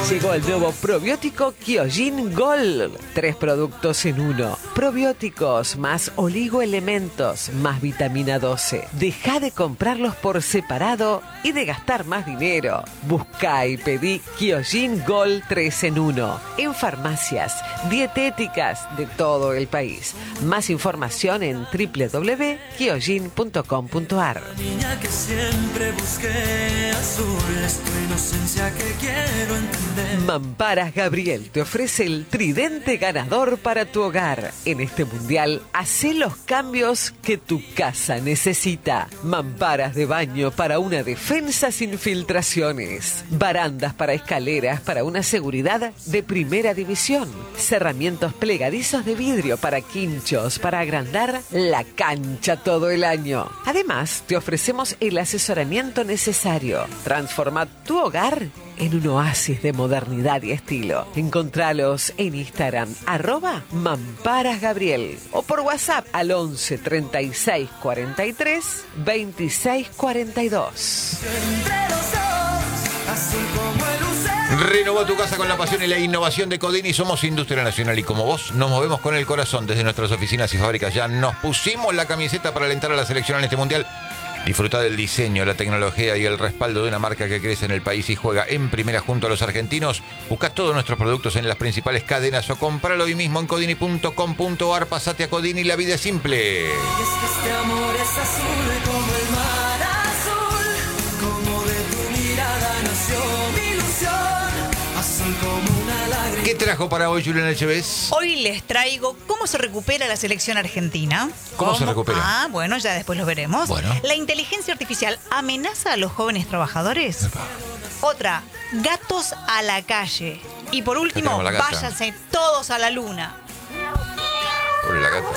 Llegó el nuevo probiótico Kyojin Gold. 3 productos en uno. Probióticos más oligoelementos más vitamina 12. Deja de comprarlos por separado y de gastar más dinero. Busca y pedí Kyojin Gold 3 en 1 en farmacias dietéticas de todo el país. Más información en www.kyojin.com.ar. Niña que siempre busqué azul, es tu inocencia que quiero entender. Mamparas Gabriel te ofrece el tridente ganador para tu hogar. En este mundial, hacé los cambios que tu casa necesita. Mamparas de baño para una defensa sin filtraciones. Barandas para escaleras para una seguridad de primera división. Cerramientos plegadizos de vidrio para quinchos para agrandar la cancha todo el año. Además, te ofrecemos el asesoramiento necesario. Transforma tu hogar en un oasis de modernidad y estilo. Encontralos en Instagram, @MamparasGabriel, o por WhatsApp al 11 36 43 26 42. Renovó tu casa con la pasión y la innovación de Codini. Somos Industria Nacional y como vos nos movemos con el corazón. Desde nuestras oficinas y fábricas ya nos pusimos la camiseta para alentar a la selección en este mundial. Disfruta del diseño, la tecnología y el respaldo de una marca que crece en el país y juega en primera junto a los argentinos. Busca todos nuestros productos en las principales cadenas o compralo hoy mismo en codini.com.ar. Pasate a Codini, la vida es simple. Y es que este amor es azul como el mar azul, como de tu mirada nació mi ilusión, azul como una lágrima. ¿Qué trajo para hoy Julián Echeves? Hoy les traigo cómo se recupera la selección argentina. ¿Cómo se recupera? Bueno, ya después lo veremos. Bueno. La inteligencia artificial amenaza a los jóvenes trabajadores. Epa. Otra, gatos a la calle. Y por último, tenemos la gata. váyanse todos a la luna. Pobre la gata.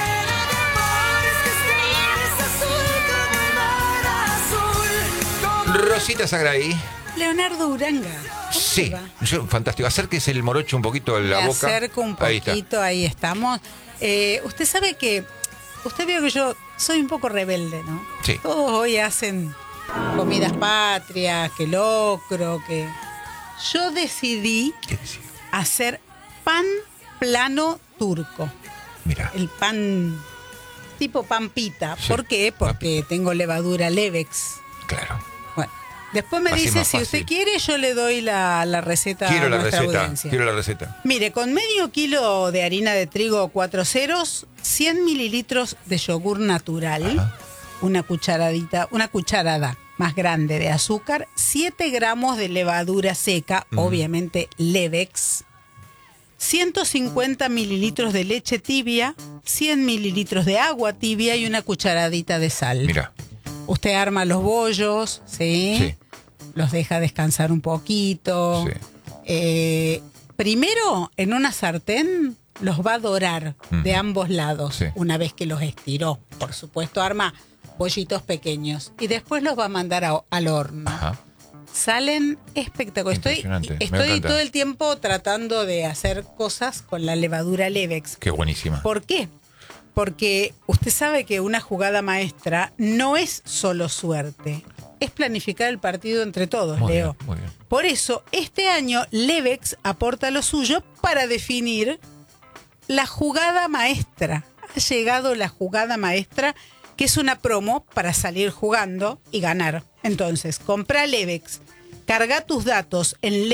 Rosita Sagraí. Leonardo Uranga. ¿Cómo Sí, te va? fantástico. Acérquese el morocho un poquito a la Me boca. acerco un Ahí está. poquito, ahí estamos. Usted sabe que, usted vio que yo soy un poco rebelde, ¿no? Sí. Todos hoy hacen comidas patrias, que locro, que... Yo decidí ¿Qué decía? hacer pan plano turco. Mira. El pan tipo pan pita. Sí, ¿Por qué? Porque tengo levadura Levex. Claro. Bueno, después me Así dice, más si fácil. usted quiere, yo le doy la receta Quiero a la nuestra receta. audiencia. Quiero la receta. Mire, con medio kilo de harina de trigo 4 ceros, 100 mililitros de yogur natural, Ajá. una cucharada más grande de azúcar, 7 gramos de levadura seca, obviamente Levex, 150 mililitros de leche tibia, 100 mililitros de agua tibia y una cucharadita de sal. Mira. Usted arma los bollos, ¿sí? Sí. Los deja descansar un poquito. Sí. Primero, en una sartén, los va a dorar de ambos lados. Sí. Una vez que los estiró. Por supuesto, arma bollitos pequeños. Y después los va a mandar al horno. Ajá. Salen espectaculares. Impresionante. Me Estoy encanta. todo el tiempo tratando de hacer cosas con la levadura Levex. Qué buenísima. ¿Por qué? Porque usted sabe que una jugada maestra no es solo suerte, es planificar el partido entre todos, Muy Leo. bien, muy bien. Por eso, este año Levex aporta lo suyo para definir la jugada maestra. Ha llegado la jugada maestra, que es una promo para salir jugando y ganar. Entonces, compra Levex, carga tus datos en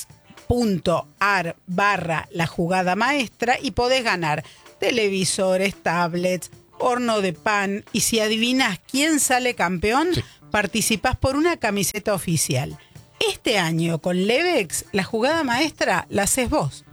levex.ar/la jugada maestra y podés ganar televisores, tablets, horno de pan. Y si adivinas quién sale campeón, Sí. participás por una camiseta oficial. Este año con Levex, la jugada maestra la haces vos.